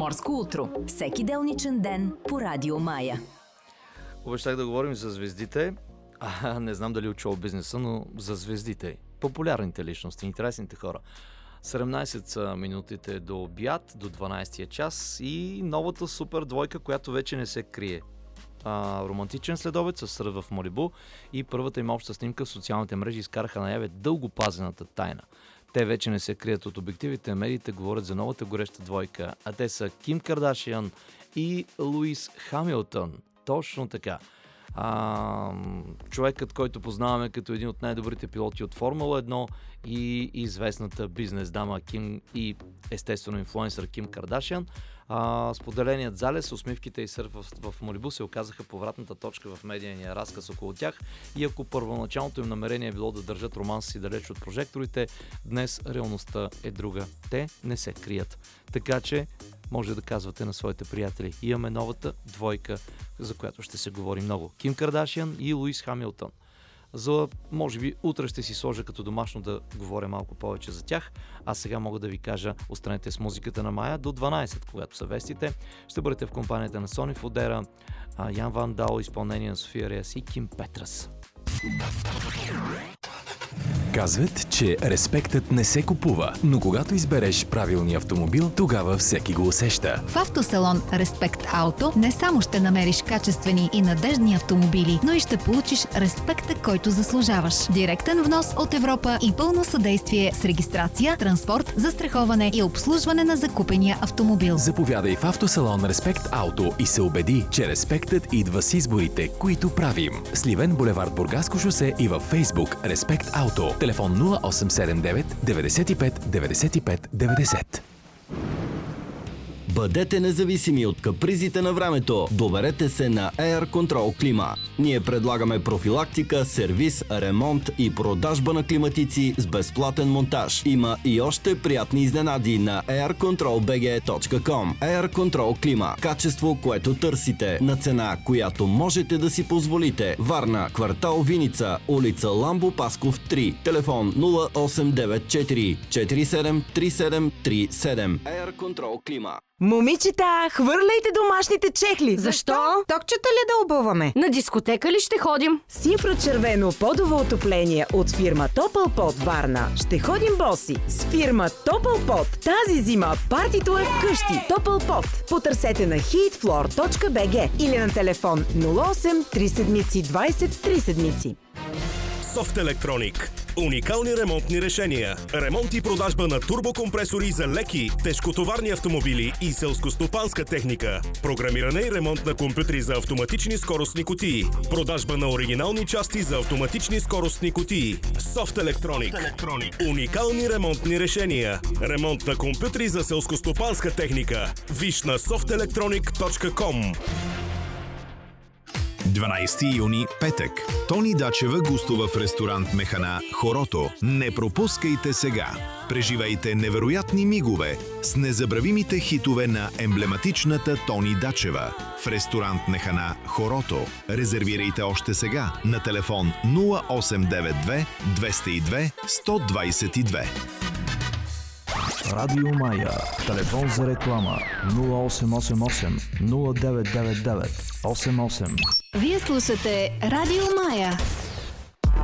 Морско утро. Всеки делничен ден по Радио Мая. Обещах да говорим за звездите. Не знам дали от шоу-бизнеса, но за звездите. Популярните личности, интересните хора. 17 са минутите до обяд, до 12 час и новата супер двойка, която вече не се крие. Романтичен следобед със Сръд в Малибу и първата им обща снимка в социалните мрежи изкараха наяве дълго пазената тайна. Те вече не се крият от обективите, медиите говорят за новата гореща двойка, а те са Ким Кардашиан и Луис Хамилтън. Точно така. Човекът, който познаваме като един от най-добрите пилоти от Формула 1 и известната бизнес дама Ким и естествено инфлуенсър Ким Кардашиан. Споделеният залез, усмивките и сърф в Малибу се оказаха повратната точка в медийния разказ около тях и ако първоначалното им намерение е било да държат романса си далеч от прожекторите, днес реалността е друга. Те не се крият. Така че може да казвате на своите приятели: имаме новата двойка, за която ще се говори много. Ким Кардашиан и Луис Хамилтън. За, може би, утре ще си сложа като домашно да говоря малко повече за тях. А сега мога да ви кажа, останете с музиката на Мая до 12, когато са вестите. Ще бъдете в компанията на Сони Фодера, Ян Ван Дал, изпълнение на София Риас и Ким Петрас. Казват, че респектът не се купува, но когато избереш правилния автомобил, тогава всеки го усеща. В автосалон Респект Ауто не само ще намериш качествени и надеждни автомобили, но и ще получиш респекта, който заслужаваш. Директен внос от Европа и пълно съдействие с регистрация, транспорт, застраховане и обслужване на закупения автомобил. Заповядай в автосалон Респект Ауто и се убеди, че респектът идва с изборите, които правим. Сливен, булевард Бургаско шосе и във Фейсбук Респект Ауто. Телефон 0879 95 95 90. Бъдете независими от капризите на времето. Доверете се на Air Control Клима. Ние предлагаме профилактика, сервис, ремонт и продажба на климатици с безплатен монтаж. Има и още приятни изненади на aircontrolbg.com. Air Control Клима. Качество, което търсите, на цена, която можете да си позволите. Варна, квартал Виница, улица Ламбо Пасков 3. Телефон 0894 47 37 37. Air Control Клима. Момичета, хвърляйте домашните чехли! Защо? Токчета ли да обуваме? На дискотека ли ще ходим? С инфрачервено подово отопление от фирма Топълпот Варна. Ще ходим боси. С фирма Топълпот тази зима партито е вкъщи. Топълпот. Потърсете на heatfloor.bg или на телефон 08 3 седмици 20 3 седмици. Софт Електроник. Уникални ремонтни решения. Ремонт и продажба на турбокомпресори за леки, тежкотоварни автомобили и селскостопанска техника. Програмиране и ремонт на компютри за автоматични скоростни кутии. Продажба на оригинални части за автоматични скоростни кутии. Софт Електроник. Уникални ремонтни решения. Ремонт на компютри за селскостопанска техника. Виж на softelectronic.com. 12 юни, петък. Тони Дачева гостува в ресторант Механа Хорото. Не пропускайте сега. Преживейте невероятни мигове с незабравимите хитове на емблематичната Тони Дачева. В ресторант Механа Хорото. Резервирайте още сега на телефон 0892 202 122. Радио Мая. Телефон за реклама 0888 0999 88. Вие слушате Радио Мая.